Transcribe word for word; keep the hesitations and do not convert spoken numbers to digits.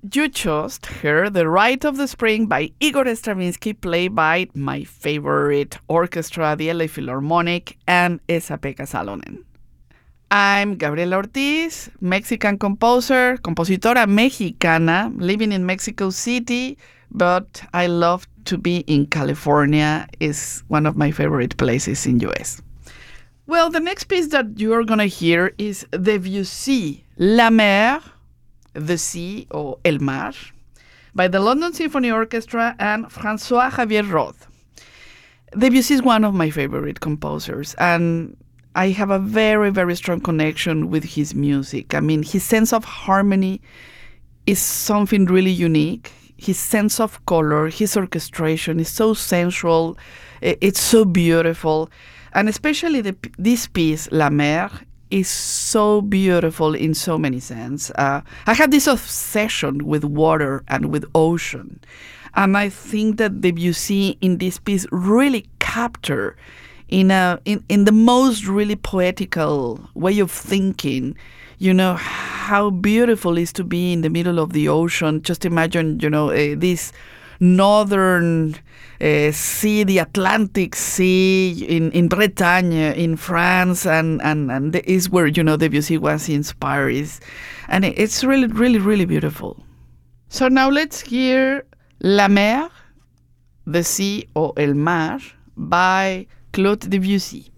You just heard The Rite of the Spring by Igor Stravinsky, played by my favorite orchestra, the L A Philharmonic, and Esa-Pekka Salonen. I'm Gabriela Ortiz, Mexican composer, compositora mexicana, living in Mexico City, but I love to be in California. It's one of my favorite places in U S. Well, the next piece that you're going to hear is Debussy, La Mer, the Sea, or El Mar, by the London Symphony Orchestra and François Xavier Roth. Debussy is one of my favorite composers, and I have a very, very strong connection with his music. I mean, his sense of harmony is something really unique. His sense of color, his orchestration is so sensual. It's so beautiful. And especially the, this piece, La Mer, is so beautiful in so many sense. Uh, I had this obsession with water and with ocean. And I think that Debussy in this piece really captured in a in, in the most really poetical way of thinking, you know, how beautiful it is to be in the middle of the ocean. Just imagine, you know, uh, this northern uh, sea, the Atlantic Sea in, in Bretagne, in France, and, and, and the, is where, you know, Debussy was inspired. And it, it's really, really, really beautiful. So now let's hear La Mer, the Sea, or El Mar, by Claude Debussy.